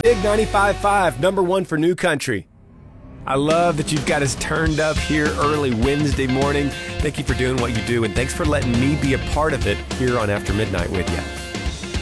Big 95.5, number one for New Country. I love that you've got us turned up here early Wednesday morning. Thank you for doing what you do, and thanks for letting me be a part of it here on After Midnight with you.